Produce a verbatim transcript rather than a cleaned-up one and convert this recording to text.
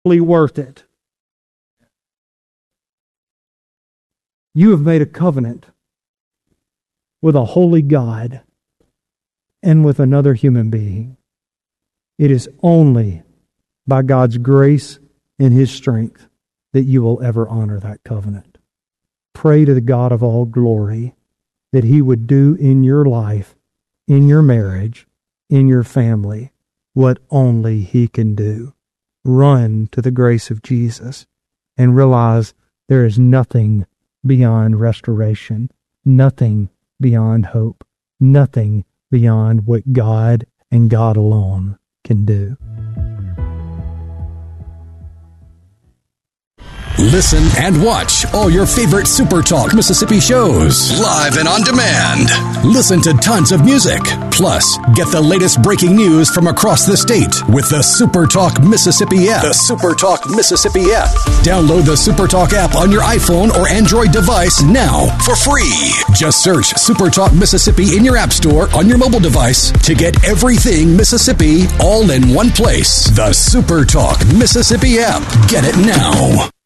worth it. You have made a covenant with a holy God and with another human being. It is only by God's grace and His strength that you will ever honor that covenant. Pray to the God of all glory that He would do in your life, in your marriage, in your family, what only He can do. Run to the grace of Jesus and realize there is nothing beyond restoration, nothing beyond hope, nothing beyond what God and God alone can do. Listen and watch all your favorite Super Talk Mississippi shows live and on demand. Listen to tons of music. Plus, get the latest breaking news from across the state with the Super Talk Mississippi app. The Super Talk Mississippi app. Download the Super Talk app on your iPhone or Android device now for free. Just search Super Talk Mississippi in your app store on your mobile device to get everything Mississippi all in one place. The Super Talk Mississippi app. Get it now.